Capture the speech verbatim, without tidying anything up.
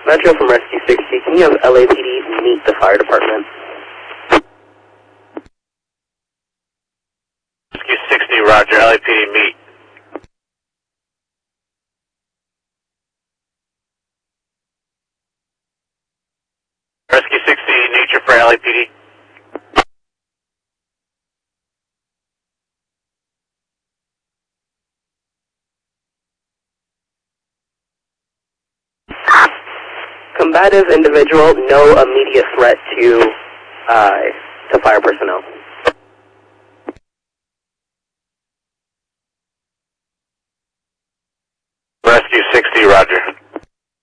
Metro from Rescue sixty, can you have L A P D meet the fire department? Rescue sixty, roger, L A P D meet. Rescue sixty, nature for L A P D. Combative individual, no immediate threat to, uh, to fire personnel.